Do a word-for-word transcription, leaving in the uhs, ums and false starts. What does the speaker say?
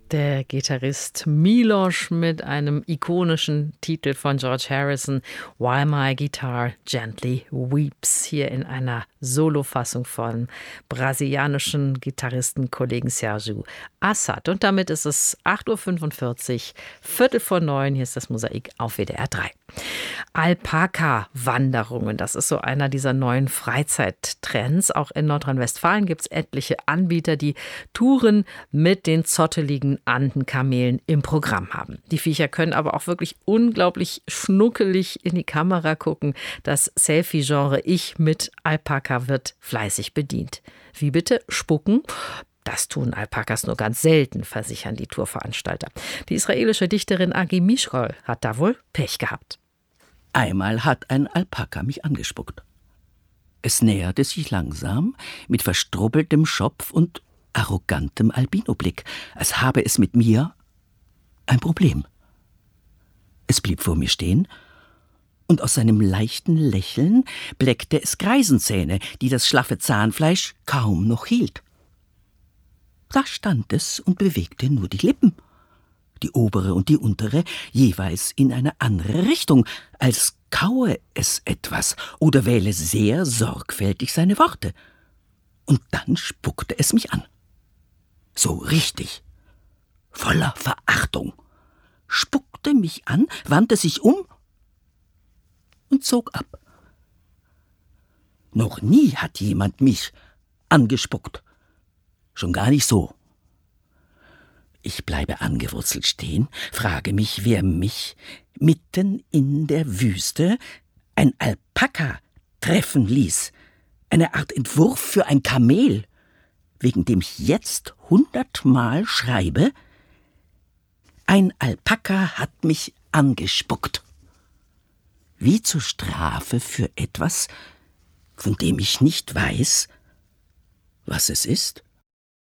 Der Gitarrist Miloš mit einem ikonischen Titel von George Harrison, While My Guitar Gently Weeps, hier in einer Solofassung von brasilianischen Gitarristenkollegen Sérgio Assad. Und damit ist es acht Uhr fünfundvierzig, Viertel vor neun, hier ist das Mosaik auf W D R drei. Alpaka-Wanderungen, das ist so einer dieser neuen Freizeittrends. Auch in Nordrhein-Westfalen gibt es etliche Anbieter, die Touren mit den zotteligen Andenkamelen im Programm haben. Die Viecher können aber auch wirklich unglaublich schnuckelig in die Kamera gucken. Das Selfie-Genre Ich mit Alpaka wird fleißig bedient. Wie bitte? Spucken? Das tun Alpakas nur ganz selten, versichern die Tourveranstalter. Die israelische Dichterin Agi Mishkol hat da wohl Pech gehabt. Einmal hat ein Alpaka mich angespuckt. Es näherte sich langsam mit verstrubbeltem Schopf und arrogantem Albinoblick, als habe es mit mir ein Problem. Es blieb vor mir stehen, und aus seinem leichten Lächeln bleckte es Greisenzähne, die das schlaffe Zahnfleisch kaum noch hielt. Da stand es und bewegte nur die Lippen, die obere und die untere jeweils in eine andere Richtung, als kaue es etwas oder wähle sehr sorgfältig seine Worte. Und dann spuckte es mich an. So richtig, voller Verachtung, spuckte mich an, wandte sich um und zog ab. Noch nie hat jemand mich angespuckt, schon gar nicht so. Ich bleibe angewurzelt stehen, frage mich, wer mich mitten in der Wüste ein Alpaka treffen ließ, eine Art Entwurf für ein Kamel, wegen dem ich jetzt hundertmal schreibe: Ein Alpaka hat mich angespuckt. Wie zur Strafe für etwas, von dem ich nicht weiß, was es ist.